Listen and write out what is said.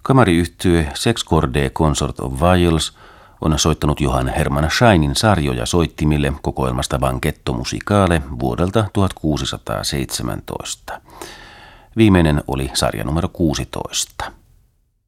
Kamariyhtye Six Chords Consort of Wales on soittanut Johann Hermann Scheinin sarjoja soittimille kokoelmasta Banchetto Musicale vuodelta 1617. Viimeinen oli sarja numero 16.